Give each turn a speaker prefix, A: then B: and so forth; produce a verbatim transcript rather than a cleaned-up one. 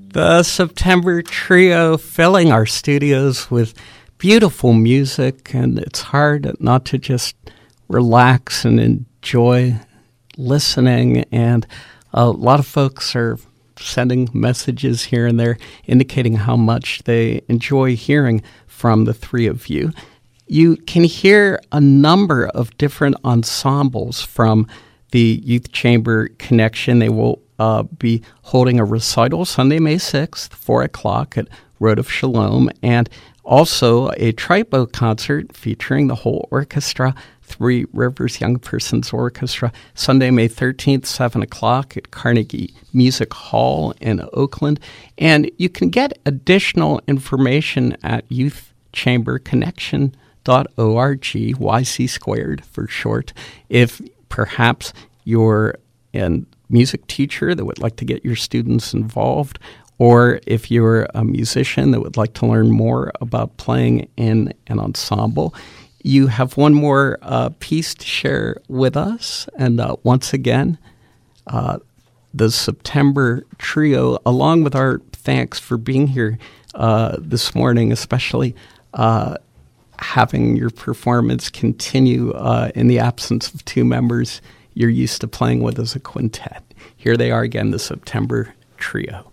A: The September Trio filling our studios with beautiful music, and it's hard not to just relax and enjoy listening. And a lot of folks are sending messages here and there indicating how much they enjoy hearing from the three of you. You can hear a number of different ensembles from the Youth Chamber Connection. They will uh, be holding a recital Sunday, May sixth, four o'clock at Road of Shalom, and also a tribo concert featuring the whole orchestra, Three Rivers Young Persons Orchestra, Sunday, May thirteenth, seven o'clock at Carnegie Music Hall in Oakland. And you can get additional information at youth chamber connection dot org, Y C squared for short. If perhaps you're a music teacher that would like to get your students involved, or if you're a musician that would like to learn more about playing in an ensemble, you have one more uh, piece to share with us. And uh, once again, uh, the September Trio, along with our thanks for being here uh, this morning, especially uh, having your performance continue uh, in the absence of two members you're used to playing with as a quintet. Here they are again, the September Trio.